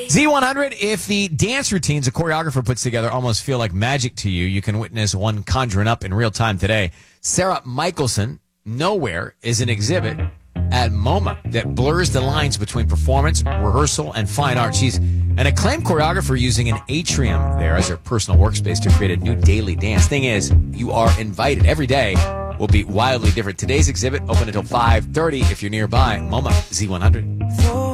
Z100, if the dance routines a choreographer puts together almost feel like magic to you, you can witness one conjuring up in real time today. Sarah Michelson, Nowhere, is an exhibit at MoMA that blurs the lines between performance, rehearsal, and fine art. She's an acclaimed choreographer using an atrium there as her personal workspace to create a new daily dance. Thing is, you are invited. Every day will be wildly different. Today's exhibit open until 5:30 if you're nearby. MoMA, Z100.